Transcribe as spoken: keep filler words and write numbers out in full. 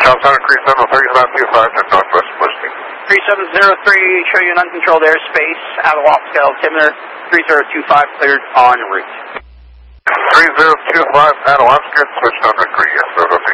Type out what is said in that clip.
Charles Hunter three seven three seven two five to Northwest Whiskey. three seven zero three, show you an uncontrolled airspace out of Lofsdale altimeter. three zero two five cleared en route. three zero two five out of Oscar, switched on to three, yes, sir.